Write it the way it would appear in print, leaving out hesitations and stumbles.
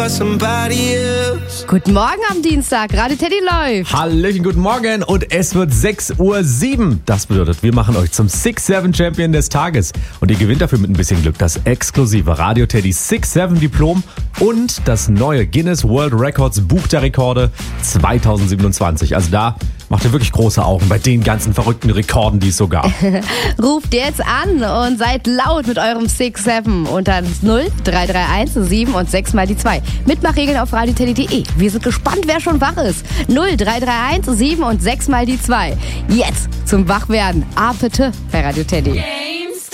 Guten Morgen am Dienstag, Radio Teddy läuft. Hallöchen, guten Morgen und es wird 6:07 Uhr. Das bedeutet, wir machen euch zum 6-7 Champion des Tages. Und ihr gewinnt dafür mit ein bisschen Glück das exklusive Radio Teddy 6-7 Diplom und das neue Guinness World Records Buch der Rekorde 2027. Also da macht ihr wirklich große Augen bei den ganzen verrückten Rekorden, die es so gab. Ruft jetzt an und seid laut mit eurem 6-7 unter 0331 7 und 6 mal die 2. Mitmachregeln auf radioteddy.de. Wir sind gespannt, wer schon wach ist. 0331 7 und 6 mal die 2. Jetzt zum Wachwerden. A bitte bei Radio Teddy.